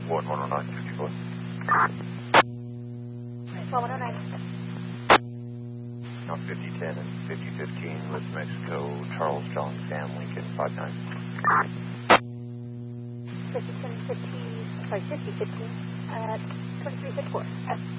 report 10954. 109. On 5010 and 5015 with Mexico, Charles John Sam Lincoln 59. 5010, 50, sorry, 5015 at 2354.